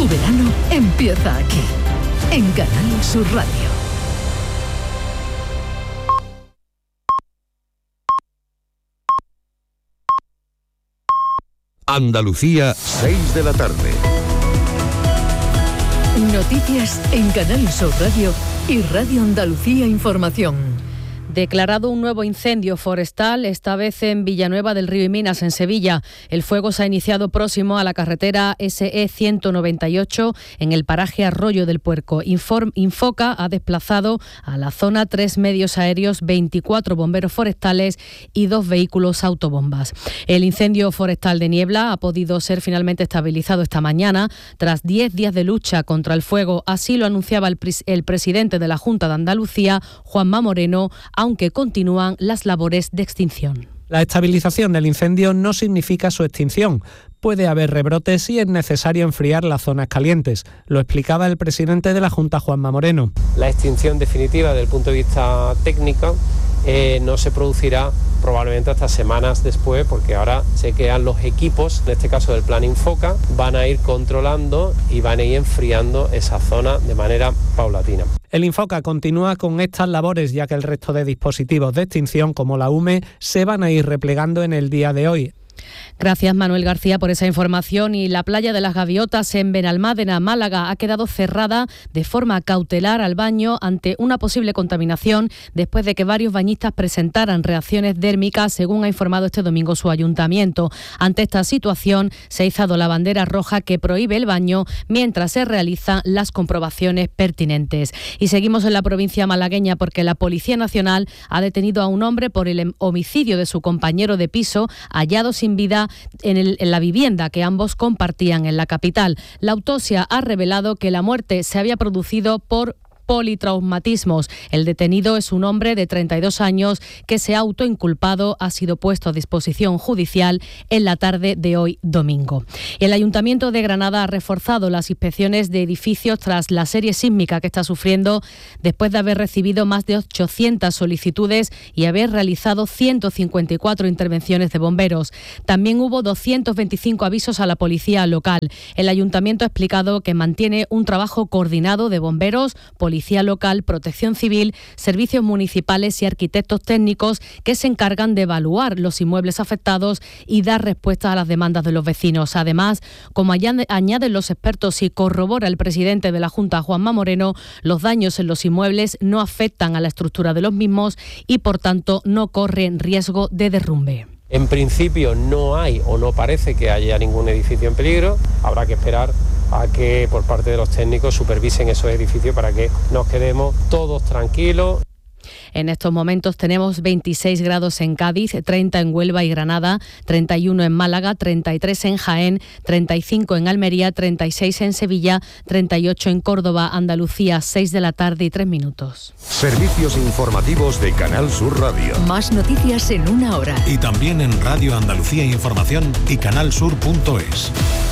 Tu verano empieza aquí, en Canal Sur Radio. Andalucía, 6 de la tarde. Noticias en Canal Sur Radio y Radio Andalucía Información. Declarado un nuevo incendio forestal, esta vez en Villanueva del Río y Minas, en Sevilla. El fuego se ha iniciado próximo a la carretera SE 198 en el paraje Arroyo del Puerco. Infoca ha desplazado a la zona 3 medios aéreos, 24 bomberos forestales y 2 vehículos autobombas. El incendio forestal de Niebla ha podido ser finalmente estabilizado esta mañana tras 10 días de lucha contra el fuego. Así lo anunciaba el presidente de la Junta de Andalucía, Juanma Moreno, aunque continúan las labores de extinción. La estabilización del incendio no significa su extinción. Puede haber rebrotes y es necesario enfriar las zonas calientes. Lo explicaba el presidente de la Junta, Juanma Moreno. La extinción definitiva desde el punto de vista técnico no se producirá probablemente hasta semanas después, porque ahora se quedan los equipos, en este caso del plan Infoca, van a ir controlando y van a ir enfriando esa zona de manera paulatina. El Infoca continúa con estas labores, ya que el resto de dispositivos de extinción, como la UME, se van a ir replegando en el día de hoy. Gracias, Manuel García, por esa información. Y la playa de las Gaviotas en Benalmádena, Málaga, ha quedado cerrada de forma cautelar al baño ante una posible contaminación después de que varios bañistas presentaran reacciones dérmicas, según ha informado este domingo su ayuntamiento. Ante esta situación se ha izado la bandera roja que prohíbe el baño mientras se realizan las comprobaciones pertinentes. Y seguimos en la provincia malagueña porque la Policía Nacional ha detenido a un hombre por el homicidio de su compañero de piso, hallado sin vida en la vivienda que ambos compartían en la capital. La autopsia ha revelado que la muerte se había producido por politraumatismos. El detenido es un hombre de 32 años que se ha autoinculpado, ha sido puesto a disposición judicial en la tarde de hoy domingo. El Ayuntamiento de Granada ha reforzado las inspecciones de edificios tras la serie sísmica que está sufriendo después de haber recibido más de 800 solicitudes y haber realizado 154 intervenciones de bomberos. También hubo 225 avisos a la policía local. El Ayuntamiento ha explicado que mantiene un trabajo coordinado de bomberos, Policía Local, Protección Civil, servicios municipales y arquitectos técnicos que se encargan de evaluar los inmuebles afectados y dar respuesta a las demandas de los vecinos. Además, como añaden los expertos y corrobora el presidente de la Junta, Juanma Moreno, los daños en los inmuebles no afectan a la estructura de los mismos y, por tanto, no corren riesgo de derrumbe. En principio no hay o no parece que haya ningún edificio en peligro. Habrá que esperar a que por parte de los técnicos supervisen esos edificios para que nos quedemos todos tranquilos. En estos momentos tenemos 26 grados en Cádiz, 30 en Huelva y Granada, 31 en Málaga, 33 en Jaén, 35 en Almería, 36 en Sevilla, 38 en Córdoba, Andalucía, 6 de la tarde y 3 minutos. Servicios informativos de Canal Sur Radio. Más noticias en una hora. Y también en Radio Andalucía Información y canalsur.es.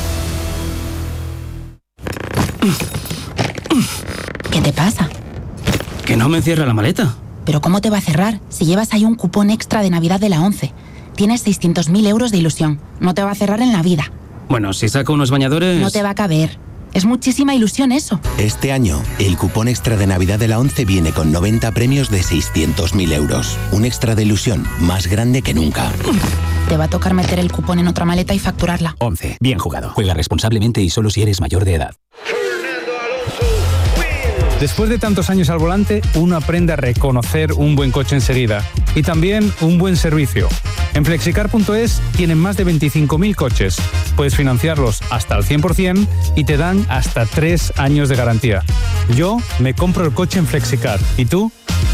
¿Qué te pasa? Que no me cierra la maleta. ¿Pero cómo te va a cerrar si llevas ahí un cupón extra de Navidad de la 11? Tienes 600.000 euros de ilusión. No te va a cerrar en la vida. Bueno, si saco unos bañadores... No te va a caber. Es muchísima ilusión eso. Este año, el cupón extra de Navidad de la 11 viene con 90 premios de 600.000 euros. Un extra de ilusión más grande que nunca. Te va a tocar meter el cupón en otra maleta y facturarla. 11. Bien jugado. Juega responsablemente y solo si eres mayor de edad. Después de tantos años al volante, uno aprende a reconocer un buen coche enseguida y también un buen servicio. En Flexicar.es tienen más de 25.000 coches. Puedes financiarlos hasta al 100% y te dan hasta 3 años de garantía. Yo me compro el coche en Flexicar. ¿Y tú?